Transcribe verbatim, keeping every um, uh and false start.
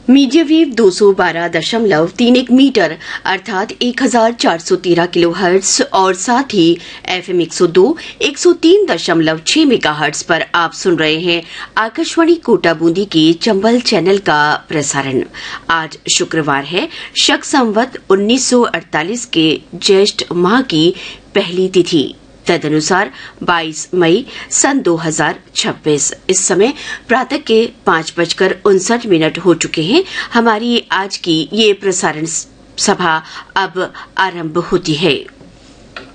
Media wave दो सौ बारह दशमलव तीन एक मीटर अर्थात एक हजार चार सौ तेरह किलो हर्ट्ज और साथ ही एफएम एक सौ दो, एक सौ तीन दशमलव छह मेगा हर्ट्ज पर आप सुन रहे हैं आकाशवाणी कोटा बूंदी के चंबल चैनल का प्रसारण। आज शुक्रवार है, शक संवत उन्नीस सौ अड़तालीस के ज्येष्ठ माह की पहली तिथि, तदनुसार बाईस मई सन दो हजार छब्बीस। इस समय प्रातः के पांच बजकर उनसठ मिनट हो चुके हैं। हमारी आज की ये प्रसारण सभा अब आरंभ होती है।